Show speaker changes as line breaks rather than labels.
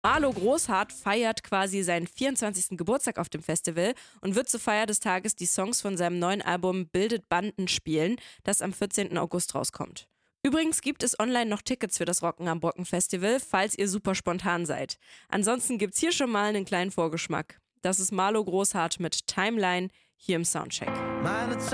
Marlo Großhardt feiert quasi seinen 24. Geburtstag auf dem Festival und wird zur Feier des Tages die Songs von seinem neuen Album Bildet Banden spielen, das am 14. August rauskommt. Übrigens gibt es online noch Tickets für das Rocken am Brocken Festival, falls ihr super spontan seid. Ansonsten gibt's hier schon mal einen kleinen Vorgeschmack. Das ist Marlo Großhardt mit Timeline hier im Soundcheck.